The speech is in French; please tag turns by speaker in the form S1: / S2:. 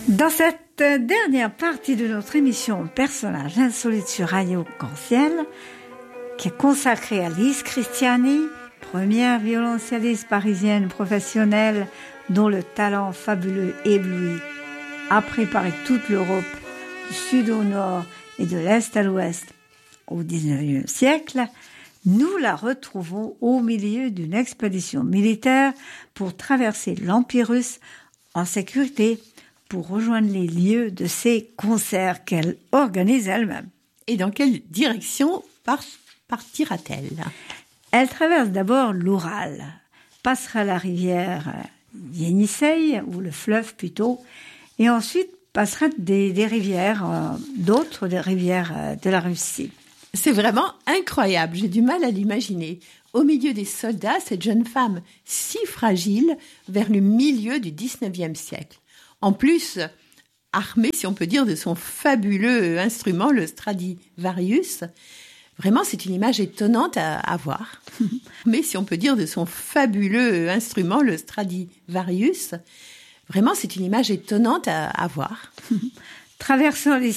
S1: Dans cette dernière partie de notre émission Personnages insolites sur Radio Arc-en-Ciel, qui est consacrée à Lise Christiani, première violoncelliste parisienne professionnelle dont le talent fabuleux éblouit a préparé toute l'Europe du sud au nord et de l'est à l'ouest au XIXe siècle, nous la retrouvons au milieu d'une expédition militaire pour traverser l'Empire russe en sécurité, pour rejoindre les lieux de ces concerts qu'elle organise elle-même.
S2: Et dans quelle direction partira-t-elle ?
S1: Elle traverse d'abord l'Oural, passera la rivière Yenisseï, ou le fleuve plutôt, et ensuite passera des rivières, d'autres des rivières de la Russie.
S2: C'est vraiment incroyable, j'ai du mal à l'imaginer. Au milieu des soldats, cette jeune femme si fragile vers le milieu du XIXe siècle. En plus, armée, si on peut dire, de son fabuleux instrument, le Stradivarius. Vraiment, c'est une image étonnante à voir. Mais si on peut dire de son fabuleux instrument, le Stradivarius. Vraiment, c'est une image étonnante à voir.
S1: Traversant les